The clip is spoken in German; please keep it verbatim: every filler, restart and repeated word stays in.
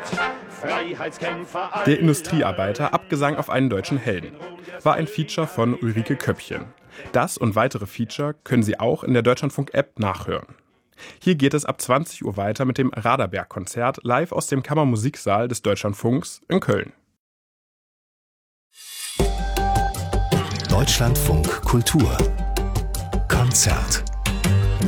Freiheitskämpfer. Der Industriearbeiter, Abgesang auf einen deutschen Helden, war ein Feature von Ulrike Köppchen. Das und weitere Feature können Sie auch in der Deutschlandfunk-App nachhören. Hier geht es ab zwanzig Uhr weiter mit dem Raderberg-Konzert live aus dem Kammermusiksaal des Deutschlandfunks in Köln. Deutschlandfunk Kultur Konzert.